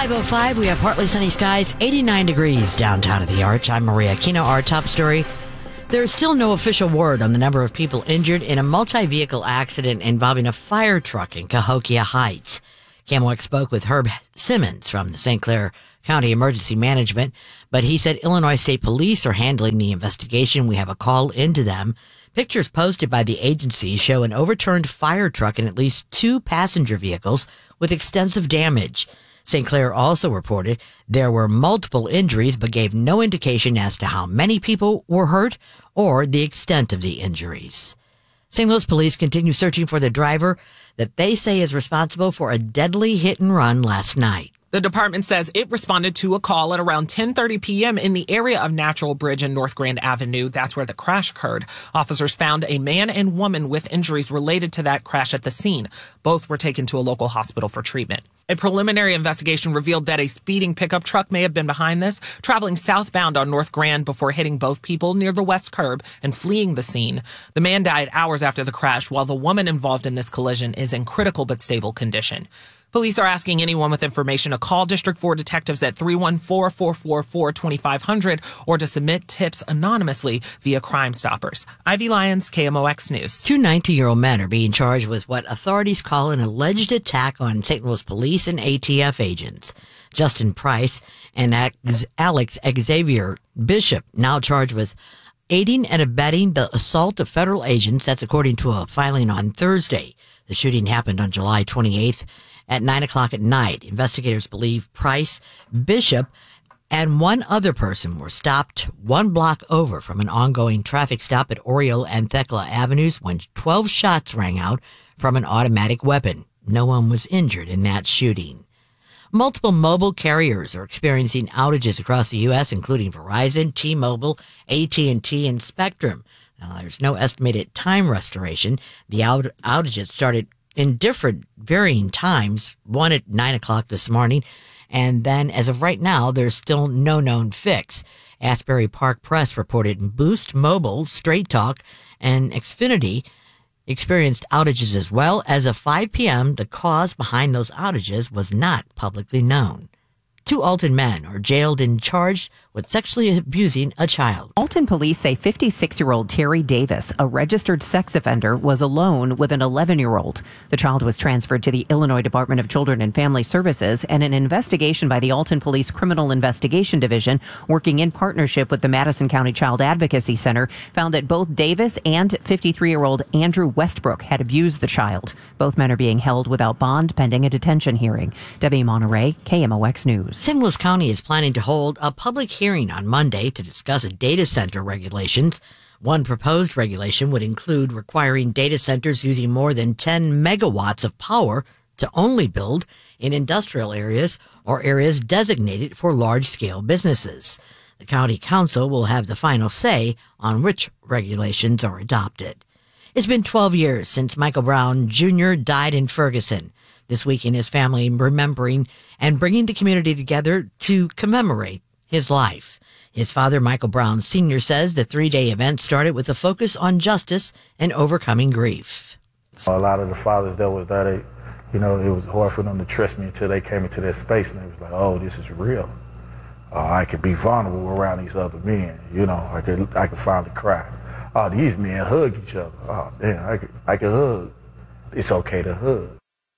five oh five, we have partly sunny skies, eighty-nine degrees downtown at the Arch. I'm Maria Aquino. Our top story. There is still no official word on the number of people injured in a multi-vehicle accident involving a fire truck in Cahokia Heights. K M O X spoke with Herb Simmons from the Saint Clair County Emergency Management, but he said Illinois State Police are handling the investigation. We have a call into them. Pictures posted by the agency show an overturned fire truck and at least two passenger vehicles with extensive damage. Saint Clair also reported there were multiple injuries, but gave no indication as to how many people were hurt or the extent of the injuries. Saint Louis police continue searching for the driver that they say is responsible for a deadly hit and run last night. The department says it responded to a call at around ten thirty p.m. in the area of Natural Bridge and North Grand Avenue. That's where the crash occurred. Officers found a man and woman with injuries related to that crash at the scene. Both were taken to a local hospital for treatment. A preliminary investigation revealed that a speeding pickup truck may have been behind this, traveling southbound on North Grand before hitting both people near the west curb and fleeing the scene. The man died hours after the crash, while the woman involved in this collision is in critical but stable condition. Police are asking anyone with information to call District four detectives at three one four, four four four, two five zero zero or to submit tips anonymously via Crime Stoppers. Ivy Lyons, K M O X News. Two nineteen-year-old men are being charged with what authorities call an alleged attack on Saint Louis police and A T F agents. Justin Price and Alex Xavier Bishop, now charged with aiding and abetting the assault of federal agents. That's according to a filing on Thursday. The shooting happened on July twenty-eighth. At nine o'clock at night. Investigators believe Price, Bishop, and one other person were stopped one block over from an ongoing traffic stop at Oriole and Thekla Avenues when twelve shots rang out from an automatic weapon. No one was injured in that shooting. Multiple mobile carriers are experiencing outages across the U S, including Verizon, T-Mobile, A T and T, and Spectrum. Now, there's no estimated time restoration. The out- outages started in different varying times, one at nine o'clock this morning, and then as of right now, there's still no known fix. Asbury Park Press reported Boost Mobile, Straight Talk, and Xfinity experienced outages as well. As of five p.m., the cause behind those outages was not publicly known. Two Alton men are jailed and charged with sexually abusing a child. Alton police say fifty-six-year-old Terry Davis, a registered sex offender, was alone with an eleven-year-old. The child was transferred to the Illinois Department of Children and Family Services, and an investigation by the Alton Police Criminal Investigation Division, working in partnership with the Madison County Child Advocacy Center, found that both Davis and fifty-three-year-old Andrew Westbrook had abused the child. Both men are being held without bond pending a detention hearing. Debbie Monterey, K M O X News. Saint Louis County is planning to hold a public hearing on Monday to discuss data center regulations. One proposed regulation would include requiring data centers using more than ten megawatts of power to only build in industrial areas or areas designated for large-scale businesses. The county council will have the final say on which regulations are adopted. It's been twelve years since Michael Brown Junior died in Ferguson. This weekend, his family remembering and bringing the community together to commemorate his life. His father, Michael Brown Senior, says the three-day event started with a focus on justice and overcoming grief. A lot of the fathers that was there, they, you know, it was hard for them to trust me until they came into that space and they was like, oh, this is real. Uh, I could be vulnerable around these other men. You know, I could I could finally cry. Oh, these men hug each other. Oh, damn, I could, I could hug. It's okay to hug.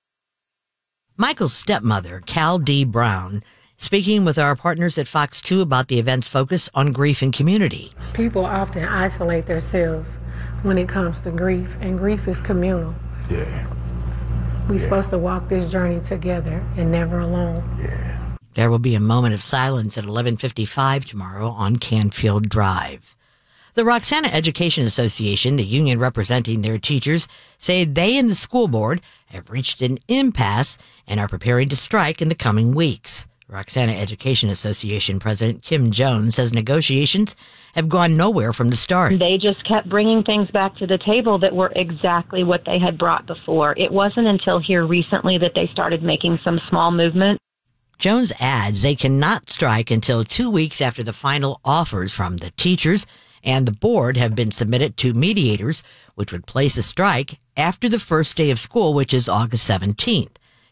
Michael's stepmother, Cal D. Brown, speaking with our partners at Fox two about the event's focus on grief and community. People often isolate themselves when it comes to grief, and grief is communal. Yeah. We're yeah. supposed to walk this journey together and never alone. Yeah. There will be a moment of silence at eleven fifty-five tomorrow on Canfield Drive. The Roxana Education Association, the union representing their teachers, say they and the school board have reached an impasse and are preparing to strike in the coming weeks. Roxana Education Association President Kim Jones says negotiations have gone nowhere from the start. They just kept bringing things back to the table that were exactly what they had brought before. It wasn't until here recently that they started making some small movement. Jones adds they cannot strike until two weeks after the final offers from the teachers and the board have been submitted to mediators, which would place a strike after the first day of school, which is August seventeenth.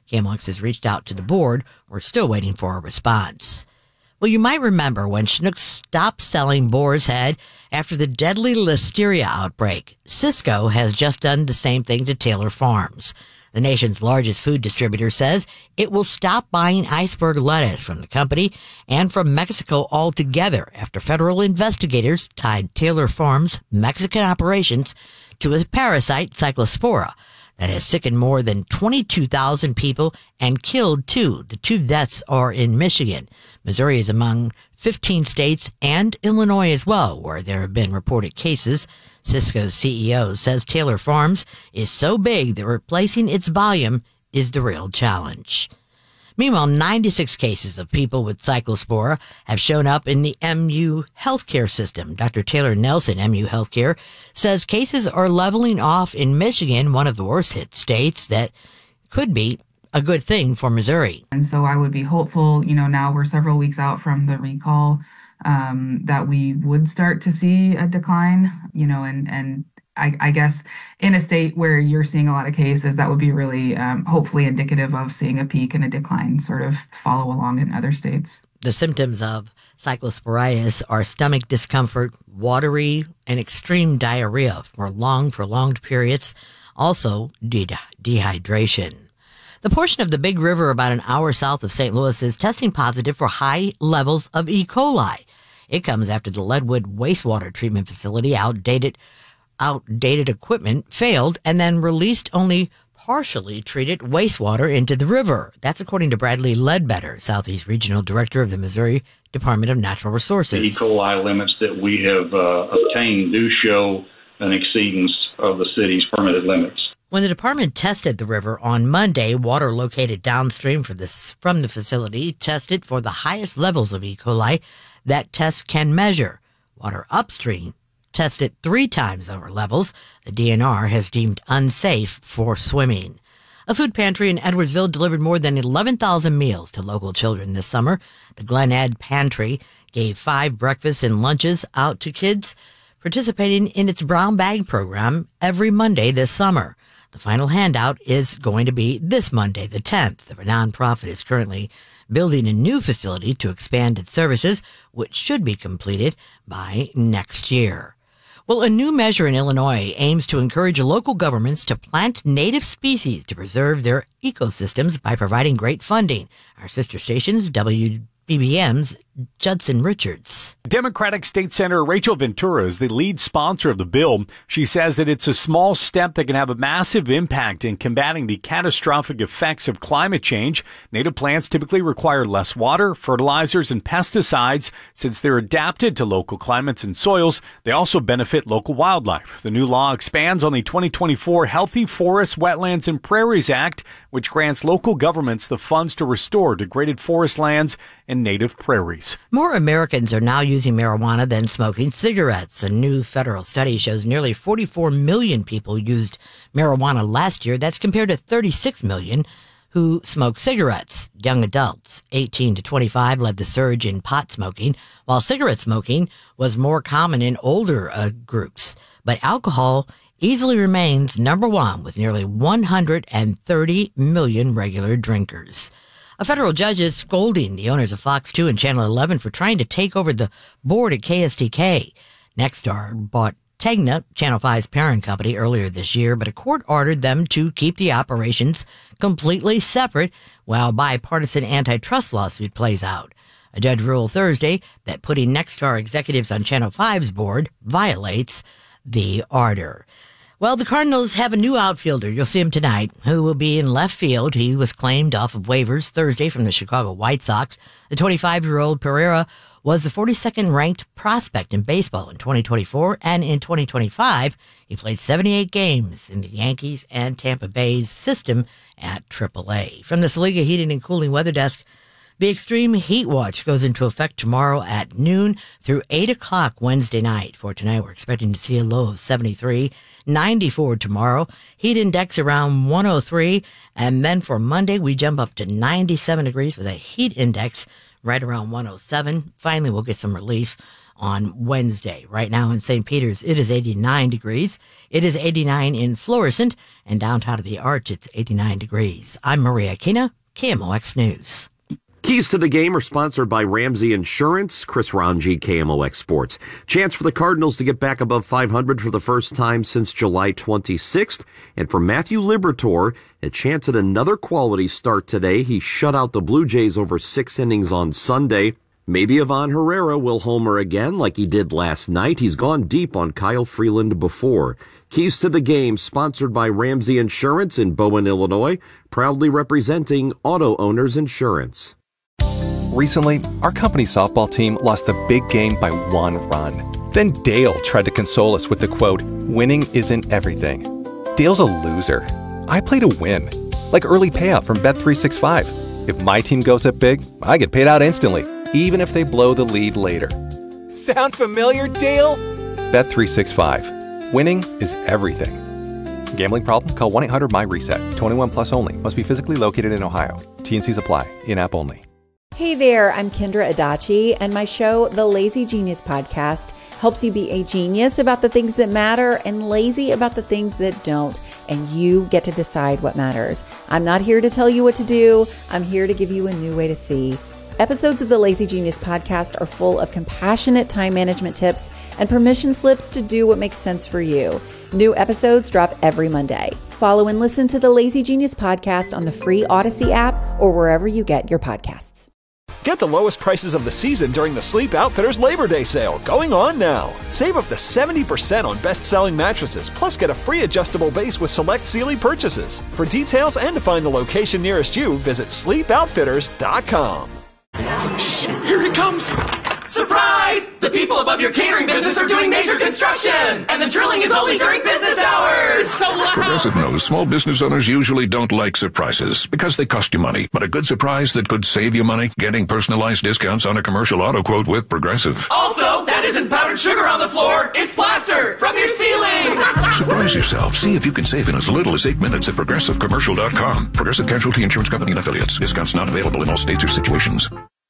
K M O X has reached out to the board. We're still waiting for a response. Well, you might remember when Schnucks stopped selling Boar's Head after the deadly listeria outbreak. Sysco has just done the same thing to Taylor Farms. The nation's largest food distributor says it will stop buying iceberg lettuce from the company and from Mexico altogether after federal investigators tied Taylor Farms' Mexican operations to a parasite, Cyclospora, that has sickened more than twenty-two thousand people and killed two. The two deaths are in Michigan. Missouri is among fifteen states and Illinois as well, where there have been reported cases. Sysco's C E O says Taylor Farms is so big that replacing its volume is the real challenge. Meanwhile, ninety-six cases of people with Cyclospora have shown up in the M U healthcare system. Doctor Taylor Nelson, M U Healthcare, says cases are leveling off in Michigan, one of the worst hit states, that could be a good thing for Missouri. And so I would be hopeful, you know, now we're several weeks out from the recall, um, that we would start to see a decline, you know, and, and I, I guess in a state where you're seeing a lot of cases, that would be really um, hopefully indicative of seeing a peak and a decline sort of follow along in other states. The symptoms of cyclosporiasis are stomach discomfort, watery and extreme diarrhea for long, prolonged periods, also de- dehydration. The portion of the Big River about an hour south of Saint Louis is testing positive for high levels of E. coli. It comes after the Leadwood wastewater treatment facility outdated outdated equipment failed and then released only partially treated wastewater into the river. That's according to Bradley Ledbetter, Southeast Regional Director of the Missouri Department of Natural Resources. The E. coli limits that we have uh, obtained do show an exceedance of the city's permitted limits. When the department tested the river on Monday, water located downstream for this, from the facility tested for the highest levels of E. coli that tests can measure. Water upstream tested three times over levels the D N R has deemed unsafe for swimming. A food pantry in Edwardsville delivered more than eleven thousand meals to local children this summer. The Glen Ed Pantry gave five breakfasts and lunches out to kids participating in its brown bag program every Monday this summer. The final handout is going to be this Monday, the tenth. The nonprofit is currently building a new facility to expand its services, which should be completed by next year. Well, a new measure in Illinois aims to encourage local governments to plant native species to preserve their ecosystems by providing great funding. Our sister stations, W B B M's Judson Richards. Democratic State Senator Rachel Ventura is the lead sponsor of the bill. She says that it's a small step that can have a massive impact in combating the catastrophic effects of climate change. Native plants typically require less water, fertilizers, and pesticides. Since they're adapted to local climates and soils, they also benefit local wildlife. The new law expands on the twenty twenty-four Healthy Forests, Wetlands, and Prairies Act, which grants local governments the funds to restore degraded forest lands and native prairies. More Americans are now using marijuana than smoking cigarettes. A new federal study shows nearly forty-four million people used marijuana last year. That's compared to thirty-six million who smoke cigarettes. Young adults, eighteen to twenty-five, led the surge in pot smoking, while cigarette smoking was more common in older uh, groups. But alcohol easily remains number one with nearly one hundred thirty million regular drinkers. A federal judge is scolding the owners of Fox two and Channel eleven for trying to take over the board at K S T K. Nexstar bought Tegna, Channel five's parent company, earlier this year, but a court ordered them to keep the operations completely separate while bipartisan antitrust lawsuit plays out. A judge ruled Thursday that putting Nexstar executives on Channel five's board violates the order. Well, the Cardinals have a new outfielder. You'll see him tonight, who will be in left field. He was claimed off of waivers Thursday from the Chicago White Sox. The twenty-five-year-old Pereira was the forty-second ranked prospect in baseball in twenty twenty-four, and in twenty twenty-five, he played seventy-eight games in the Yankees and Tampa Bay's system at triple A. From the Saliga Heating and Cooling Weather Desk, the extreme heat watch goes into effect tomorrow at noon through eight o'clock Wednesday night. For tonight, we're expecting to see a low of seventy-three, ninety-four tomorrow, heat index around one oh three, and then for Monday, we jump up to ninety-seven degrees with a heat index right around one oh seven. Finally, we'll get some relief on Wednesday. Right now in Saint Peter's, it is eighty-nine degrees. It is eighty-nine in Florissant, and downtown at the Arch, it's eighty-nine degrees. I'm Maria Kina, K M O X News. Keys to the Game are sponsored by Ramsey Insurance. Chris Ranji, K M O X Sports. Chance for the Cardinals to get back above five hundred for the first time since July twenty-sixth. And for Matthew Liberatore, a chance at another quality start today. He shut out the Blue Jays over six innings on Sunday. Maybe Ivan Herrera will homer again like he did last night. He's gone deep on Kyle Freeland before. Keys to the Game, sponsored by Ramsey Insurance in Bowen, Illinois, proudly representing Auto Owners Insurance. Recently, our company softball team lost a big game by one run. Then Dale tried to console us with the quote, "Winning isn't everything." Dale's a loser. I play to win. Like early payout from Bet three sixty-five. If my team goes up big, I get paid out instantly, even if they blow the lead later. Sound familiar, Dale? Bet three sixty-five. Winning is everything. Gambling problem? Call one eight hundred M Y reset. twenty-one plus only. Must be physically located in Ohio. T and Cs apply. In-app only. Hey there, I'm Kendra Adachi, and my show, The Lazy Genius Podcast, helps you be a genius about the things that matter and lazy about the things that don't, and you get to decide what matters. I'm not here to tell you what to do. I'm here to give you a new way to see. Episodes of the Lazy Genius Podcast are full of compassionate time management tips and permission slips to do what makes sense for you. New episodes drop every Monday. Follow and listen to the Lazy Genius Podcast on the free Odyssey app or wherever you get your podcasts. Get the lowest prices of the season during the Sleep Outfitters Labor Day sale going on now. Save up to seventy percent on best-selling mattresses, plus get a free adjustable base with select Sealy purchases. For details and to find the location nearest you, visit sleep outfitters dot com. Shh, here it comes! Surprise! The people above your catering business are doing major construction! And the drilling is only during business hours! So loud! Progressive knows small business owners usually don't like surprises because they cost you money. But a good surprise that could save you money? Getting personalized discounts on a commercial auto quote with Progressive. Also, that isn't powdered sugar on the floor, it's plaster from your ceiling! Surprise yourself. See if you can save in as little as eight minutes at progressive commercial dot com. Progressive Casualty Insurance Company and Affiliates. Discounts not available in all states or situations.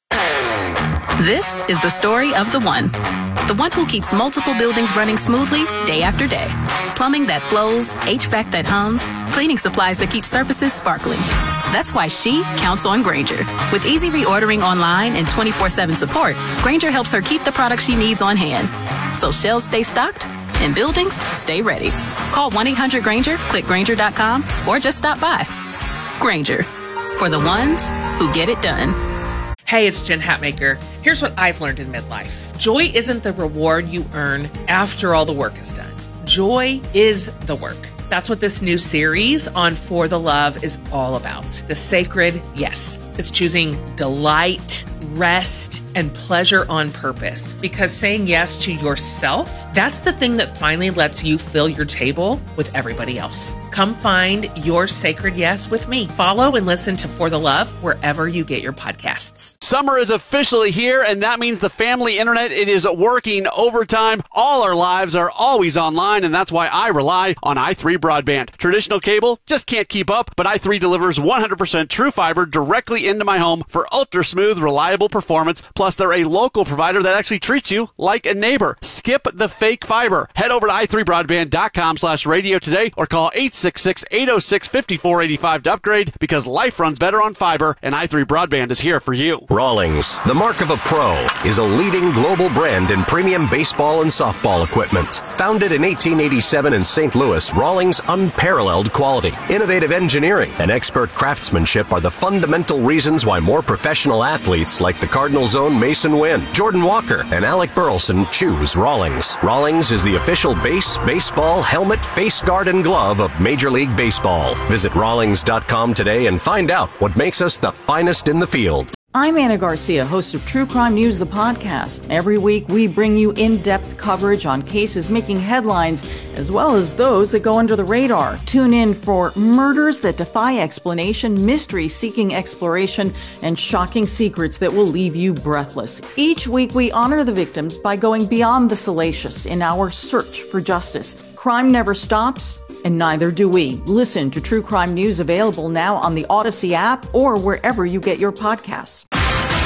This is the story of the one. The one who keeps multiple buildings running smoothly day after day. Plumbing that flows, H V A C that hums, cleaning supplies that keep surfaces sparkling. That's why she counts on Grainger. With easy reordering online and twenty-four seven support, Grainger helps her keep the products she needs on hand. So shelves stay stocked and buildings stay ready. Call one eight hundred Grainger, click Grainger dot com, or just stop by. Grainger. For the ones who get it done. Hey, it's Jen Hatmaker. Here's what I've learned in midlife. Joy isn't the reward you earn after all the work is done. Joy is the work. That's what this new series on For the Love is all about. The sacred yes. It's choosing delight, rest, and pleasure on purpose. Because saying yes to yourself, that's the thing that finally lets you fill your table with everybody else. Come find your sacred yes with me. Follow and listen to For the Love wherever you get your podcasts. Summer is officially here, and that means the family internet, it is working overtime. All our lives are always online, and that's why I rely on i three Broadband. Traditional cable just can't keep up, but i three delivers one hundred percent true fiber directly into my home for ultra smooth, reliable performance. Plus, they're a local provider that actually treats you like a neighbor. Skip the fake fiber. Head over to i three broadband dot com slash radio today or call eight six six, eight oh six, five four eight five to upgrade, because life runs better on fiber, and i three Broadband is here for you. Rawlings, the mark of a pro, is a leading global brand in premium baseball and softball equipment. Founded in eighteen eighty-seven in Saint Louis, Rawlings' unparalleled quality, innovative engineering, and expert craftsmanship are the fundamental reasons why more professional athletes like the Cardinals' own Mason Wynn, Jordan Walker, and Alec Burleson choose Rawlings. Rawlings is the official base, baseball, helmet, face guard, and glove of Major League Baseball. Visit rawlings dot com today and find out what makes us the finest in the field. I'm Anna Garcia, host of True Crime News, the podcast. Every week, we bring you in-depth coverage on cases making headlines, as well as those that go under the radar. Tune in for murders that defy explanation, mysteries seeking exploration, and shocking secrets that will leave you breathless. Each week, we honor the victims by going beyond the salacious in our search for justice. Crime never stops, and neither do we. Listen to True Crime News, available now on the Odyssey app or wherever you get your podcasts.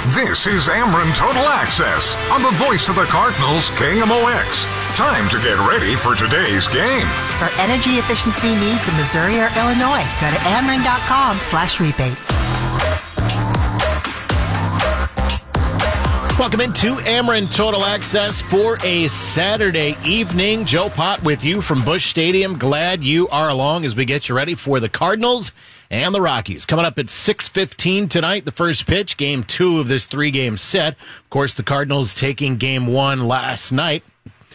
This is Ameren Total Access on the voice of the Cardinals, K M O X. Time to get ready for today's game. For energy efficiency needs in Missouri or Illinois, go to Ameren.com slash rebates. Welcome into Ameren Total Access for a Saturday evening. Joe Pott with you from Busch Stadium. Glad you are along as we get you ready for the Cardinals and the Rockies. Coming up at six fifteen tonight, the first pitch, game two of this three-game set. Of course, the Cardinals taking game one last night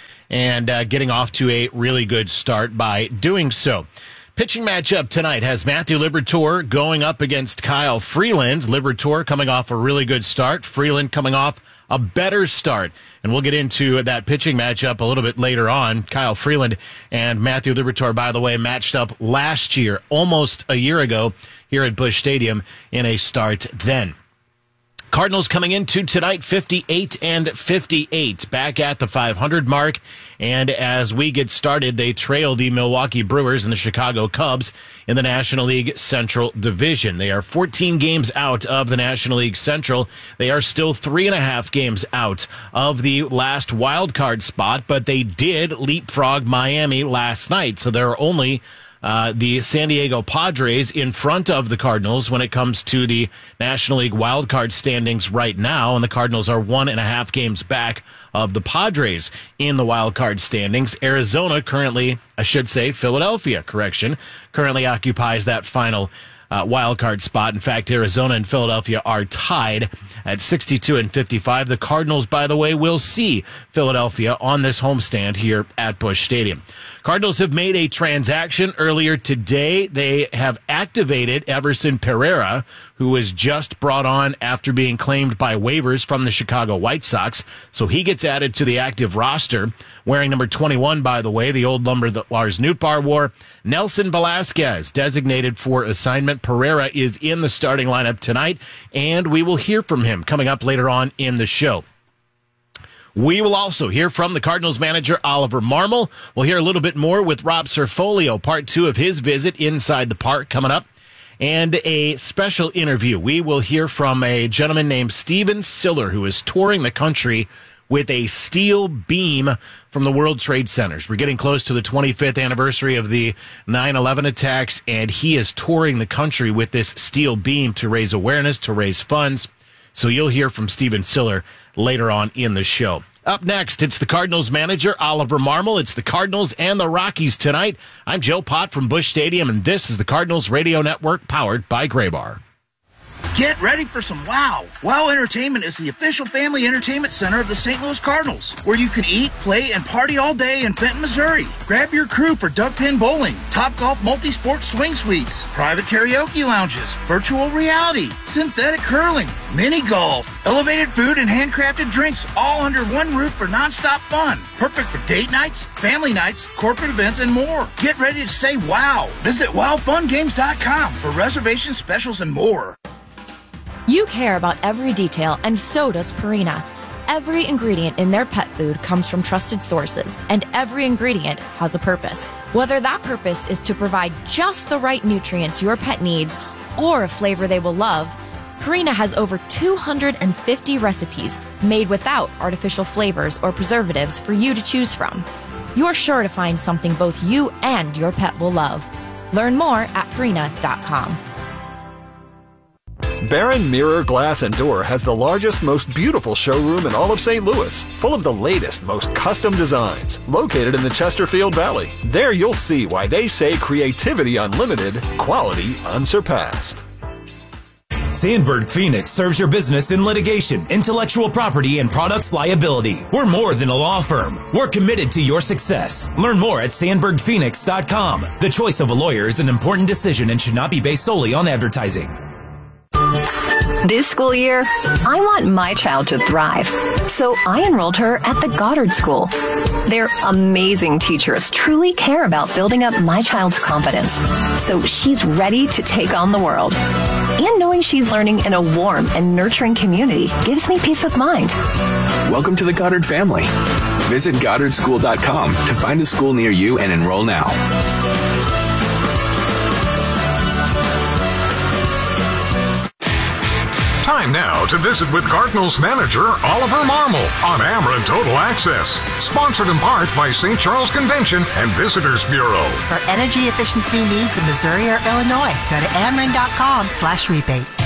and uh, getting off to a really good start by doing so. Pitching matchup tonight has Matthew Liberatore going up against Kyle Freeland. Liberatore coming off a really good start. Freeland coming off a better start. And we'll get into that pitching matchup a little bit later on. Kyle Freeland and Matthew Liberatore, by the way, matched up last year, almost a year ago, here at Busch Stadium in a start then. Cardinals coming into tonight fifty-eight and fifty-eight, back at the five hundred mark. And as we get started, they trail the Milwaukee Brewers and the Chicago Cubs in the National League Central Division. They are fourteen games out of the National League Central. They are still three and a half games out of the last wild card spot, but they did leapfrog Miami last night. So there are only Uh, the San Diego Padres in front of the Cardinals when it comes to the National League wildcard standings right now, and the Cardinals are one and a half games back of the Padres in the wildcard standings. Arizona currently, I should say Philadelphia, correction, currently occupies that final Uh, wild card spot. In fact, Arizona and Philadelphia are tied at sixty-two and fifty-five. The Cardinals, by the way, will see Philadelphia on this homestand here at Busch Stadium. Cardinals have made a transaction earlier today. They have activated Everson Pereira, who was just brought on after being claimed by waivers from the Chicago White Sox. So he gets added to the active roster, wearing number twenty-one, by the way, the old number that Lars Nootbaar wore. Nelson Velasquez, designated for assignment. Pereira is in the starting lineup tonight, and we will hear from him coming up later on in the show. We will also hear from the Cardinals manager, Oliver Marmol. We'll hear a little bit more with Rob Cerfolio, part two of his visit inside the park coming up, and a special interview. We will hear from a gentleman named Steven Siller, who is touring the country with a steel beam from the World Trade Centers. We're getting close to the twenty-fifth anniversary of the nine eleven attacks, and he is touring the country with this steel beam to raise awareness, to raise funds. So you'll hear from Steven Siller later on in the show. Up next, it's the Cardinals manager, Oliver Marmol. It's the Cardinals and the Rockies tonight. I'm Joe Pott from Busch Stadium, and this is the Cardinals Radio Network, powered by Graybar. Get ready for some wow. Wow Entertainment is the official family entertainment center of the Saint Louis Cardinals, where you can eat, play, and party all day in Fenton, Missouri. Grab your crew for duck pin bowling, Topgolf multi-sport swing suites, private karaoke lounges, virtual reality, synthetic curling, mini golf, elevated food and handcrafted drinks, all under one roof for nonstop fun. Perfect for date nights, family nights, corporate events, and more. Get ready to say wow. Visit wow fun games dot com for reservations, specials, and more. You care about every detail, and so does Purina. Every ingredient in their pet food comes from trusted sources, and every ingredient has a purpose. Whether that purpose is to provide just the right nutrients your pet needs or a flavor they will love, Purina has over two hundred fifty recipes made without artificial flavors or preservatives for you to choose from. You're sure to find something both you and your pet will love. Learn more at Purina dot com. Barron Mirror Glass and Door has the largest, most beautiful showroom in all of Saint Louis, full of the latest, most custom designs, located in the Chesterfield Valley. There you'll see why they say creativity unlimited, quality unsurpassed. Sandberg Phoenix serves your business in litigation, intellectual property, and products liability. We're more than a law firm. We're committed to your success. Learn more at Sandberg Phoenix dot com. The choice of a lawyer is an important decision and should not be based solely on advertising. This school year, I want my child to thrive, so I enrolled her at the Goddard School. Their amazing teachers truly care about building up my child's confidence, so she's ready to take on the world. And knowing she's learning in a warm and nurturing community gives me peace of mind. Welcome to the Goddard family. Visit Goddard School dot com to find a school near you and enroll now. Time time now to visit with Cardinals manager Oliver Marmol on Ameren Total Access. Sponsored in part by Saint Charles Convention and Visitors Bureau. For energy efficiency needs in Missouri or Illinois, go to Ameren.com slash rebates.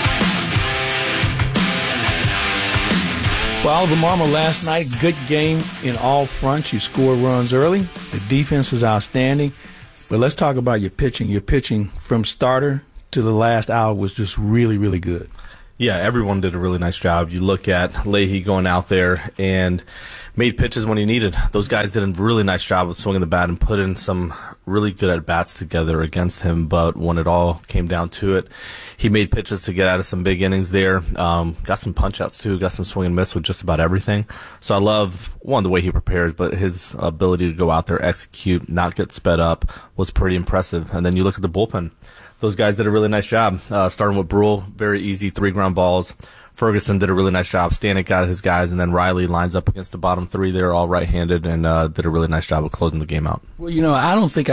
Well, Oliver Marmol last night, good game in all fronts. You score runs early. The defense was outstanding. But let's talk about your pitching. Your pitching from starter to the last hour was just really, really good. Yeah, everyone did a really nice job. You look at Leahy going out there and made pitches when he needed. Those guys did a really nice job of swinging the bat and put in some really good at-bats together against him. But when it all came down to it, he made pitches to get out of some big innings there. Um, got some punch-outs, too. Got some swing and miss with just about everything. So I love, one, the way he prepares, but his ability to go out there, execute, not get sped up was pretty impressive. And then you look at the bullpen. Those guys did a really nice job, uh, starting with Brule, very easy, three ground balls. Ferguson did a really nice job. Stanek got his guys, and then Riley lines up against the bottom three there, all right-handed, and uh, did a really nice job of closing the game out. Well, you know, I don't think I